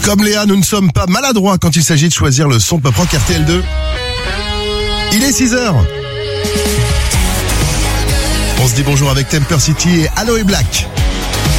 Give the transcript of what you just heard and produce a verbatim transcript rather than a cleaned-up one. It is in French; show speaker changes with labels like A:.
A: Comme Léa, nous ne sommes pas maladroits quand il s'agit de choisir le son pop rock R T L deux. Il est six heures. On se dit bonjour avec Temper City et Aloe Black.